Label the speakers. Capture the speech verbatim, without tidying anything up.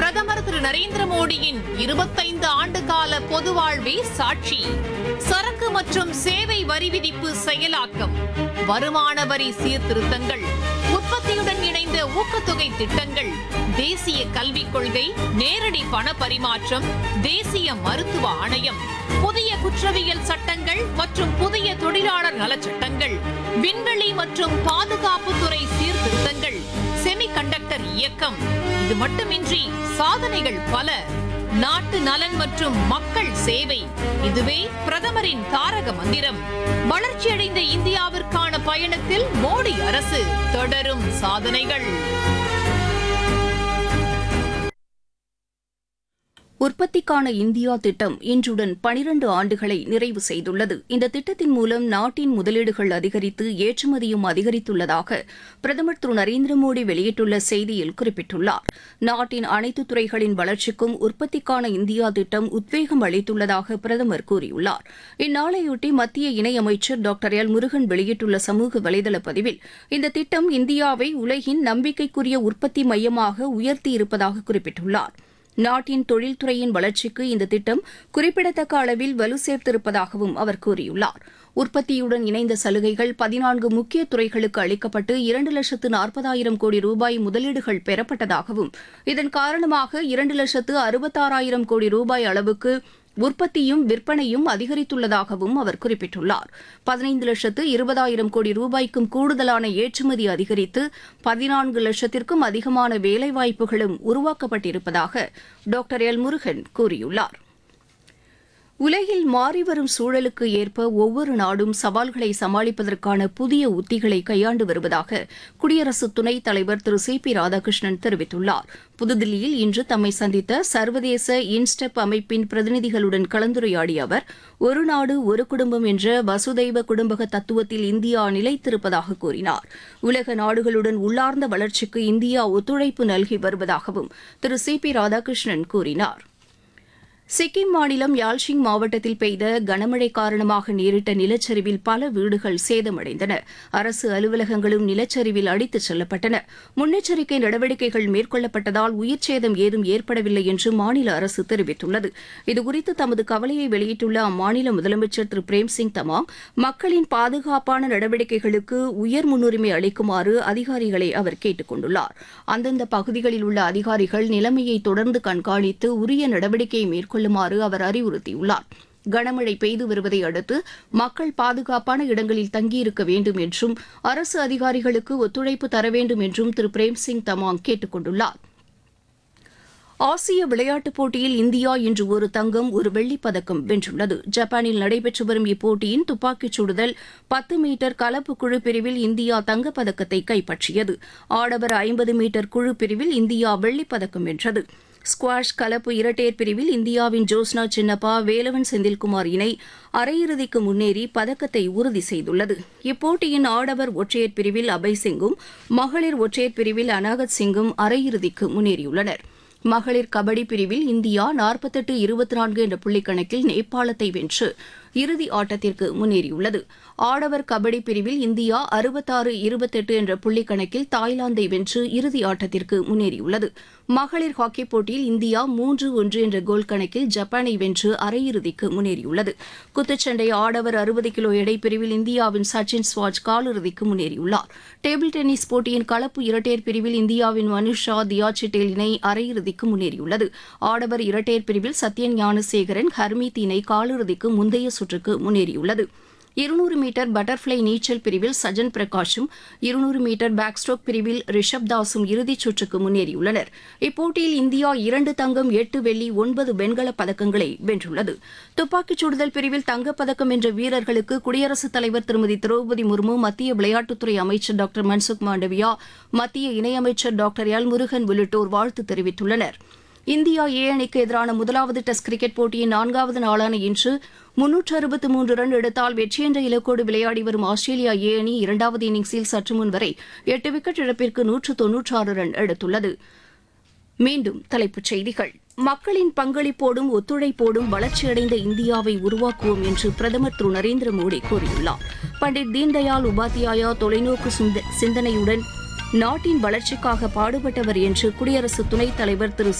Speaker 1: பிரதமர் திரு நரேந்திர மோடியின் இருபத்தைந்து ஆண்டு கால பொது வாழ்வே சாட்சி. சரக்கு மற்றும் சேவை வரி விதிப்பு செயலாக்கம், வருமான வரி சீர்திருத்தங்கள், உற்பத்தியுடன் இணைந்த ஊக்கத்தொகை திட்டங்கள், தேசிய கல்விக் கொள்கை, நேரடி பண பரிமாற்றம், தேசிய மருத்துவ ஆணையம், புதிய குற்றவியல் சட்டங்கள் மற்றும் புதிய தொழிலாளர் நலச்சட்டங்கள், விண்வெளி மற்றும் பாதுகாப்புத்துறை சீர்திருத்தங்கள், செமிகண்டக்டர் இயக்கம். இது மட்டுமின்றி சாதனைகள் பல. நாட்டு நலன் மற்றும் மக்கள் சேவை, இதுவே பிரதமரின் தாரக மந்திரம். வளர்ச்சியடைந்த இந்தியாவிற்கான பயணத்தில் மோடி அரசு தொடரும் சாதனைகள்.
Speaker 2: உற்பத்திக்கான இந்தியா திட்டம் இன்றுடன் பனிரண்டு ஆண்டுகளை நிறைவு செய்துள்ளது. இந்த திட்டத்தின் மூலம் நாட்டின் முதலீடுகள் அதிகரித்து ஏற்றுமதியும் அதிகரித்துள்ளதாக பிரதமர் திரு நரேந்திர மோடி வெளியிட்டுள்ள செய்தியில் குறிப்பிட்டுள்ளார். நாட்டின் அனைத்து துறைகளின் வளர்ச்சிக்கும் உற்பத்திக்கான இந்தியா திட்டம் உத்வேகம் அளித்துள்ளதாக பிரதமர் கூறியுள்ளார். இந்நாளையொட்டி மத்திய இணையமைச்சர் டாக்டர் எல் முருகன் வெளியிட்டுள்ள சமூக வலைதள பதிவில் இந்த திட்டம் இந்தியாவை உலகின் நம்பிக்கைக்குரிய உற்பத்தி மையமாக உயர்த்தியிருப்பதாக குறிப்பிட்டுள்ளார். நாட்டின் தொழில்துறையின் வளர்ச்சிக்கு இந்த திட்டம் குறிப்பிடத்தக்க அளவில் வலு சேர்த்திருப்பதாகவும் அவர் கூறியுள்ளார். உற்பத்தியுடன் இணைந்த சலுகைகள் பதினான்கு முக்கிய துறைகளுக்கு அளிக்கப்பட்டு இரண்டு லட்சத்து நாற்பதாயிரம் கோடி ரூபாய் முதலீடுகள் பெறப்பட்டதாகவும் இதன் காரணமாக இரண்டு லட்சத்து அறுபத்தாறாயிரம் கோடி ரூபாய் அளவுக்கு உற்பத்தியும் விற்பனையும் அதிகரித்துள்ளதாகவும் அவர் குறிப்பிட்டுள்ளார். பதினைந்து லட்சத்து இருபதாயிரம் கோடி ரூபாய்க்கும் கூடுதலான ஏற்றுமதி அதிகரித்து பதினான்கு லட்சத்திற்கும் அதிகமான வேலைவாய்ப்புகளும் உருவாக்கப்பட்டிருப்பதாக டாக்டர் எல் முருகன் கூறியுள்ளார். உலகில் மாறிவரும் சூழலுக்கு ஏற்ப ஒவ்வொரு நாடும் சவால்களை சமாளிப்பதற்கான புதிய உத்திகளை கையாண்டு வருவதாக குடியரசு துணைத் தலைவர் திரு சி பி ராதாகிருஷ்ணன் தெரிவித்துள்ளார். புதுதில்லியில் இன்று தம்மை சந்தித்த சர்வதேச இன்ஸ்டெப் அமைப்பின் பிரதிநிதிகளுடன் கலந்துரையாடிய அவர், ஒரு நாடு ஒரு குடும்பம் என்ற வசுதைவ குடும்பக தத்துவத்தில் இந்தியா நிலைத்திருப்பதாக கூறினார். உலக நாடுகளுடன் உள்ளார்ந்த வளர்ச்சிக்கு இந்தியா ஒத்துழைப்பு நல்கி வருவதாகவும் திரு சி பி ராதாகிருஷ்ணன் கூறினார். சிக்கிம் மாநிலம் யால்ஷிங் மாவட்டத்தில் பெய்த கனமழை காரணமாக நேரிட்ட நிலச்சரிவில் பல வீடுகள் சேதமடைந்தன. அரசு அலுவலகங்களும் நிலச்சரிவில் அடித்துச் செல்லப்பட்டன. முன்னெச்சரிக்கை நடவடிக்கைகள் மேற்கொள்ளப்பட்டதால் உயிர் சேதம் ஏதும் ஏற்படவில்லை என்று மாநில அரசு தெரிவித்துள்ளது. இதுகுறித்து தமது கவலையை வெளியிட்டுள்ள அம்மாநில முதலமைச்சர் திரு பிரேம்சிங் தமாங், மக்களின் பாதுகாப்பான நடவடிக்கைகளுக்கு உயர் முன்னுரிமை அளிக்குமாறு அதிகாரிகளை அவர் கேட்டுக் கொண்டுள்ளார். அந்தந்த பகுதிகளில் உள்ள அதிகாரிகள் நிலைமையை தொடர்ந்து கண்காணித்து உரிய நடவடிக்கையை மேற்கொள்ள கொள்ளுமாறு அவர் அறிவுறுத்தியுள்ளார். கனமழை பெய்து வருவதை அடுத்து மக்கள் பாதுகாப்பான இடங்களில் தங்கியிருக்க வேண்டும் என்றும் அரசு அதிகாரிகளுக்கு ஒத்துழைப்பு தர வேண்டும் என்றும் திரு பிரேம்சிங் தமாங் கேட்டுக் கொண்டுள்ளார். ஆசிய விளையாட்டுப் போட்டியில் இந்தியா இன்று ஒரு தங்கம் ஒரு வெள்ளிப் பதக்கம் வென்றுள்ளது. ஜப்பானில் நடைபெற்று வரும் இப்போட்டியின் துப்பாக்கிச் சுடுதல் பத்து மீட்டர் கலப்பு குழு பிரிவில் இந்தியா தங்கப்பதக்கத்தை கைப்பற்றியது. ஆடவர் ஐம்பது மீட்டர் குழு பிரிவில் இந்தியா வெள்ளிப் பதக்கம் வென்றது. ஸ்குவாஷ் கலப்பு இரட்டையர் பிரிவில் இந்தியாவின் ஜோஸ்னா சின்னப்பா வேலவன் செந்தில்குமார் இணை அரையிறுதிக்கு முன்னேறி பதக்கத்தை உறுதி செய்துள்ளது. இப்போட்டியின் ஆடவர் ஒற்றையர் பிரிவில் அபய் சிங்கும் மகளிர் ஒற்றையர் பிரிவில் அனாகத் சிங்கும் அரையிறுதிக்கு முன்னேறியுள்ளனர். மகளிர் கபடி பிரிவில் இந்தியா நாற்பத்தெட்டு இருபத்தி நான்கு என்ற புள்ளிக்கணக்கில் நேபாளத்தை வென்று இறுதி ஆட்டத்திற்கு முன்னேறியுள்ளது. ஆடவர் கபடி பிரிவில் இந்தியா அறுபத்தாறு இருபத்தெட்டு என்ற புள்ளிக்கணக்கில் தாய்லாந்தை வென்று இறுதி ஆட்டத்திற்கு முன்னேறியுள்ளது. மகளிர் ஹாக்கிப் போட்டியில் இந்தியா மூன்று ஒன்று என்ற கோல் கணக்கில் ஜப்பானை வென்று அரையிறுதிக்கு முன்னேறியுள்ளது. குத்துச்சண்டை ஆடவர் அறுபது கிலோ எடை பிரிவில் இந்தியாவின் சச்சின் ஸ்வாஜ் காலிறுதிக்கு முன்னேறியுள்ளார். டேபிள் டென்னிஸ் போட்டியின் கலப்பு இரட்டையர் பிரிவில் இந்தியாவின் மனுஷா தியாச்சிட்டேல் இணை அரையிறுதிக்கு முன்னேறியுள்ளது. ஆடவர் இரட்டையர் பிரிவில் சத்யன் ஞானசேகரன் ஹர்மீத் இணை காலிறுதிக்கு முந்தைய சுற்றுக்கு முன்னேறியுள்ளது. இருநூறு மீட்டர் பட்டர்ஃப்ளை நீச்சல் பிரிவில் சஜன் பிரகாஷும் இருநூறு மீட்டர் பேக் ஸ்ட்ரோக் பிரிவில் ரிஷப் தாஸும் இறுதிச் சுற்றுக்கு முன்னேறியுள்ளனர். இப்போட்டியில் இந்தியா இரண்டு தங்கம் எட்டு வெள்ளி ஒன்பது வெண்கலப் பதக்கங்களை வென்றுள்ளது. துப்பாக்கிச் சுடுதல் பிரிவில் தங்கப்பதக்கம் வென்ற வீரர்களுக்கு குடியரசுத் தலைவர் திருமதி திரௌபதி முர்மு, மத்திய விளையாட்டுத்துறை அமைச்சர் டாக்டர் மன்சுக் மாண்டவியா, மத்திய இணையமைச்சர் டாக்டர் எல் முருகன் உள்ளிட்டோர் வாழ்த்து தெரிவித்துள்ளனர். இந்தியா ஏ அணிக்கு எதிரான முதலாவது டெஸ்ட் கிரிக்கெட் போட்டியின் நான்காவது நாளான இன்று முன்னூற்று அறுபத்து மூன்று ரன் எடுத்தால் வெற்றி என்ற இலக்கோடு விளையாடி வரும் ஆஸ்திரேலியா ஏ அணி இரண்டாவது இன்னிங்ஸில் சற்று முன் வரை எட்டு விக்கெட் இழப்பிற்கு நூற்று தொன்னூற்றாறு ரன் எடுத்துள்ளது. மீண்டும் தலைப்புச் செய்திகள். மக்களின் பங்களிப்போடும் ஒத்துழைப்போடும் வளர்ச்சியடைந்த இந்தியாவை உருவாக்குவோம் என்று பிரதமர் திரு நரேந்திர மோடி கூறியுள்ளார். பண்டிட் தீன்தயாள் உபாத்யாயா தொலைநோக்கு சிந்தனையுடன் நாட்டின் வளர்ச்சிக்காக பாடுபட்டவர் என்று குடியரசு துணைத் தலைவர் திரு